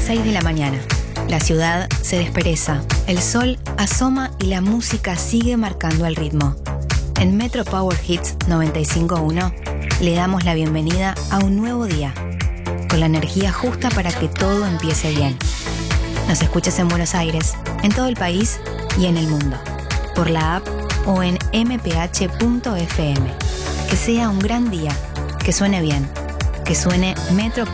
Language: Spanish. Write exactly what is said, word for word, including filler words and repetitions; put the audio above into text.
seis de la mañana. La ciudad se despereza, el sol asoma y la música sigue marcando el ritmo. En Metro Power Hits noventa y cinco punto uno le damos la bienvenida a un nuevo día, con la energía justa para que todo empiece bien. Nos escuchas en Buenos Aires, en todo el país y en el mundo, por la app o en eme pe hache punto efe eme. Que sea un gran día, que suene bien, que suene Metro